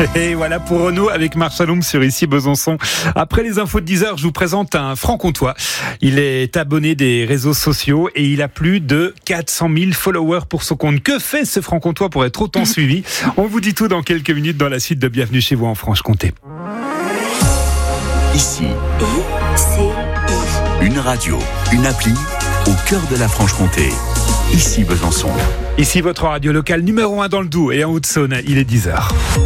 Et voilà pour Renaud avec Marchalombe sur Ici Besançon. Après les infos de 10h, je vous présente un franc-comtois. Il est abonné des réseaux sociaux et il a plus de 400 000 followers pour son compte. Que fait ce franc-comtois pour être autant suivi? On vous dit tout dans quelques minutes dans la suite de Bienvenue chez vous en Franche-Comté. Ici, une radio, une appli au cœur de la Franche-Comté. Ici Besançon. Ici votre radio locale numéro 1 dans le Doubs et en Haute-Saône, il est 10h.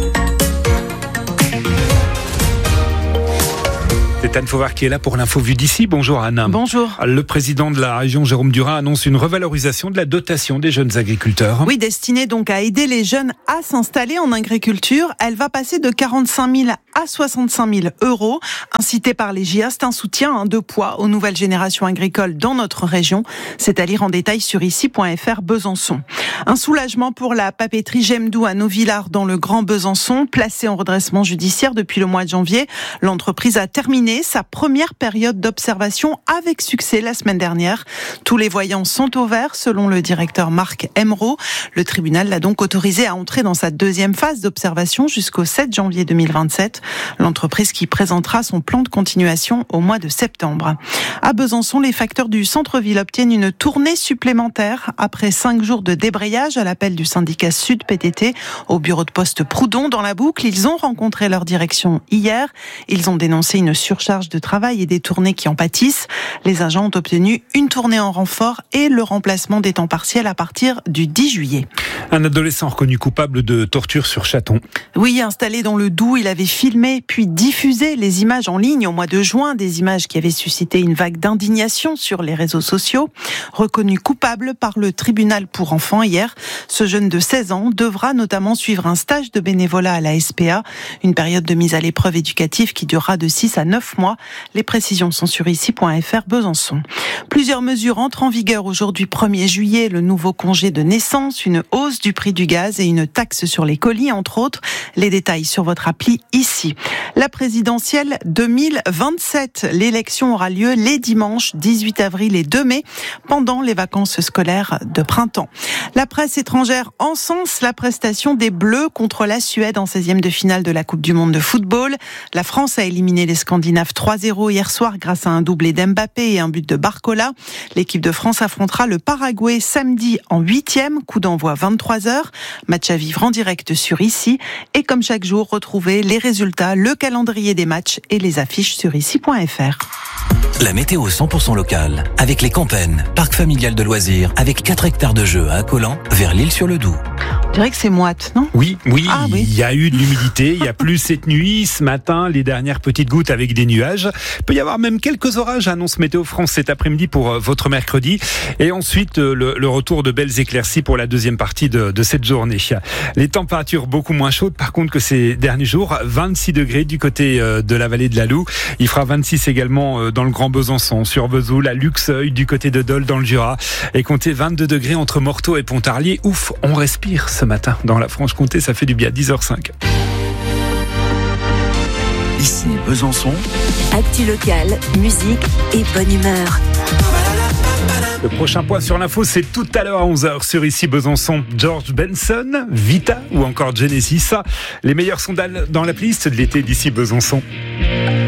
C'est Anne Fauvard qui est là pour l'info vue d'ici. Bonjour Anne. Bonjour. Le président de la région, Jérôme Durin, annonce une revalorisation de la dotation des jeunes agriculteurs. Oui, destinée donc à aider les jeunes à s'installer en agriculture. Elle va passer de 45 000 à 65 000 euros. Incité par les JA, c'est un soutien de poids aux nouvelles générations agricoles dans notre région. C'est à lire en détail sur ici.fr Besançon. Un soulagement pour la papeterie Gemdou à Novillard dans le Grand Besançon. Placée en redressement judiciaire depuis le mois de janvier, l'entreprise a terminé sa première période d'observation avec succès la semaine dernière. Tous les voyants sont au vert, selon le directeur Marc Emeraud. Le tribunal l'a donc autorisé à entrer dans sa deuxième phase d'observation jusqu'au 7 janvier 2027. L'entreprise qui présentera son plan de continuation au mois de septembre. À Besançon, les facteurs du centre-ville obtiennent une tournée supplémentaire après 5 jours de débrayage à l'appel du syndicat Sud PTT au bureau de poste Proudhon dans la boucle. Ils ont rencontré leur direction hier. Ils ont dénoncé une surcharge de travail et des tournées qui en pâtissent. Les agents ont obtenu une tournée en renfort et le remplacement des temps partiels à partir du 10 juillet. Un adolescent reconnu coupable de torture sur Châton. Oui, installé dans le Doubs, il avait filmé puis diffusé les images en ligne au mois de juin, des images qui avaient suscité une vague d'indignation sur les réseaux sociaux. Reconnu coupable par le tribunal pour enfants hier, ce jeune de 16 ans devra notamment suivre un stage de bénévolat à la SPA, une période de mise à l'épreuve éducative qui durera de 6 à 9 mois. Les précisions sont sur ici.fr Besançon. Plusieurs mesures entrent en vigueur aujourd'hui 1er juillet, le nouveau congé de naissance, une hausse du prix du gaz et une taxe sur les colis, entre autres. Les détails sur votre appli ici. La présidentielle 2027. L'élection aura lieu les dimanches 18 avril et 2 mai, pendant les vacances scolaires de printemps. La presse étrangère encense la prestation des Bleus contre la Suède en 16e de finale de la Coupe du Monde de football. La France a éliminé les Scandinaves 3-0 hier soir grâce à un doublé d'Mbappé et un but de Barcola. L'équipe de France affrontera le Paraguay samedi en 8e, coup d'envoi 23h. Match à vivre en direct sur Ici. Et comme chaque jour, retrouvez les résultats, le calendrier des matchs et les affiches sur ici.fr. La météo 100% locale avec les Campennes, parc familial de loisirs avec 4 hectares de jeux à Accolant vers l'Île-sur-le-Doubs. On dirait que c'est moite, non ? Oui, Ah, oui. Il y a eu de l'humidité, il y a plu cette nuit, ce matin, les dernières petites gouttes avec des nuages. Il peut y avoir même quelques orages, annonce Météo France cet après-midi pour votre mercredi. Et ensuite, le retour de belles éclaircies pour la deuxième partie de cette journée. Les températures beaucoup moins chaudes, par contre, que ces derniers jours. 26 degrés du côté de la vallée de la Loue. Il fera 26 également dans le Grand Besançon, sur Vesoul, à Luxeuil, du côté de Dole, dans le Jura. Et comptez 22 degrés entre Morteau et Pontarlier. Ouf, on respire ce matin dans la Franche-Comté, ça fait du bien. 10h05. Ici Besançon. Actu locale, musique et bonne humeur. Le prochain point sur l'info, c'est tout à l'heure à 11h sur Ici Besançon. George Benson, Vita ou encore Genesis. Les meilleurs sont dans la playlist de l'été d'Ici Besançon.